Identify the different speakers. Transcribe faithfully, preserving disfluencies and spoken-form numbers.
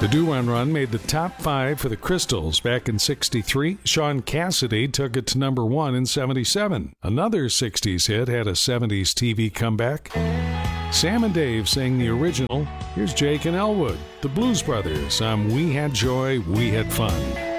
Speaker 1: The Do-Run Run made the top five for the Crystals back in sixty-three. Sean Cassidy took it to number one in seventy-seven. Another sixties hit had a seventies T V comeback. Sam and Dave sang the original. Here's Jake and Elwood, the Blues Brothers, on We Had Joy, We Had Fun.